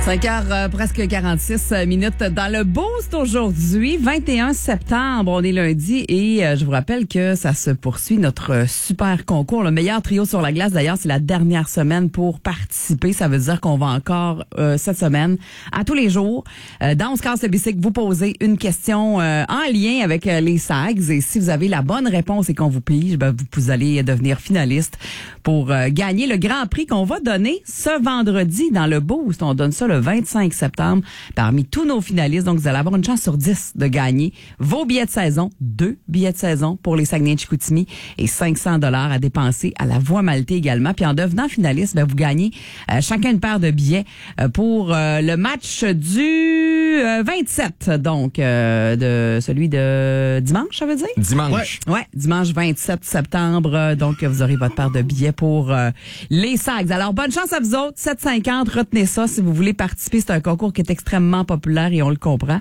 5h, presque 46 minutes dans le Boost aujourd'hui, 21 septembre, on est lundi et je vous rappelle que ça se poursuit notre super concours, le meilleur trio sur la glace. D'ailleurs, c'est la dernière semaine pour participer. Ça veut dire qu'on va encore cette semaine, à tous les jours, dans On se casse le bicycle, vous poser une question en lien avec les SAGs. Et si vous avez la bonne réponse et qu'on vous pige, vous allez devenir finaliste pour gagner le grand prix qu'on va donner ce vendredi dans le Boost. On donne ça le 25 septembre parmi tous nos finalistes. Donc, vous allez avoir une chance sur 10 de gagner vos billets de saison, 2 billets de saison pour les Saguenay-Chicoutimi et 500 $ à dépenser à la Voie Maltais également. Puis en devenant finaliste, vous gagnez chacun une paire de billets pour le match du 27. Donc, de celui de dimanche, ça veut dire? Dimanche. Ouais, dimanche 27 septembre. Donc, vous aurez votre paire de billets pour les Sags. Alors, bonne chance à vous autres. 7,50. Retenez ça si vous voulez participer. C'est un concours qui est extrêmement populaire et on le comprend.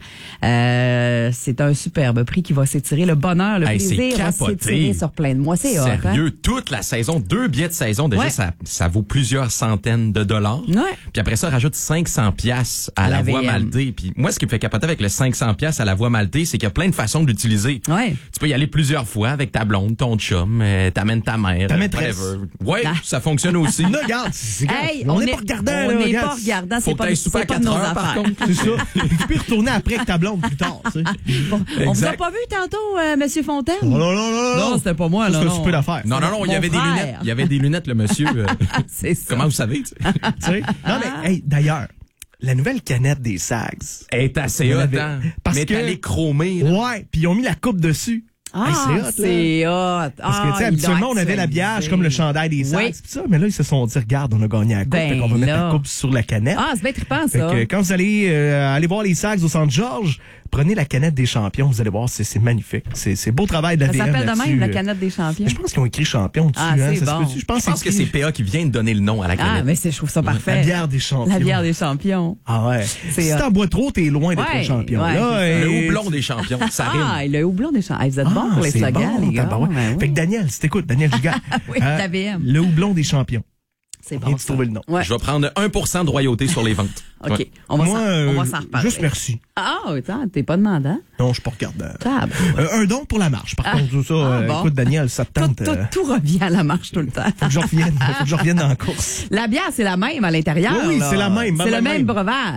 C'est un superbe prix qui va s'étirer. Le bonheur, le plaisir va s'étirer sur plein de mois. C'est hot, sérieux, toute la saison, 2 billets de saison, déjà, ça vaut plusieurs centaines de dollars. Ouais. Puis après ça, rajoute 500 piastres à la Voie Maltais. Puis moi, ce qui me fait capoter avec le 500 piastres à la Voie Maltais, c'est qu'il y a plein de façons de l'utiliser. Ouais. Tu peux y aller plusieurs fois avec ta blonde, ton chum, t'amènes ta mère. Ouais, ça fonctionne aussi. Là, regarde, Hey, on n'est pas regardant. On n'est pas regardant. Faut que t'ailles souper à 4 heures, par contre. C'est ça. Tu peux retourner après avec ta blonde plus tard, tu sais. On vous a pas vu tantôt, Monsieur Fontaine? Oh, non, c'était pas moi, là. C'est un souper d'affaires. Non, il y avait des lunettes. Il y avait des lunettes, le monsieur. C'est ça. Comment vous savez, tu sais? Non, mais, hey, d'ailleurs, la nouvelle canette des Sags est assez hot, hein? Parce que elle est chromée, là. Ouais, puis ils ont mis la coupe dessus. C'est hot. Parce que, tu sais, habituellement, on avait l'habillage comme le chandail des Sags, pis ça, mais là, ils se sont dit, regarde, on a gagné la coupe, fait qu'on va mettre la coupe sur la canette. Ah, c'est bien trippant, ça. Fait que quand vous allez aller voir les Sags au Centre-Georges, prenez la canette des champions, vous allez voir, c'est magnifique. C'est beau travail de la Ça s'appelle de même, la canette des champions. Je pense qu'ils ont écrit champion dessus. C'est bon. Je pense que c'est PA qui vient de donner le nom à la canette. Ah, mais je trouve ça parfait. La bière des champions. La bière des champions. Ah ouais. Si t'en bois trop, t'es loin d'être le champion. Le houblon des champions, ça rime. Ah, le houblon des champions. Vous êtes bons pour les slogans, les gars. Fait que Daniel, si t'écoutes, Daniel Giga. Oui, t'avais. Le houblon des champions. C'est bon. Tu trouver le nom. Je vais prendre 1% de royauté sur les ventes. OK. Ouais. On va s'en reparler. Juste merci. Ah, t'es pas demandant. Non, je suis pas regardant. Un don pour la marche. Par contre, tout ça, écoute, Daniel, ça te tente. Tout revient à la marche tout le temps. Faut que je revienne dans la course. La bière, c'est la même à l'intérieur. Oui, c'est la même. C'est le même breuvage.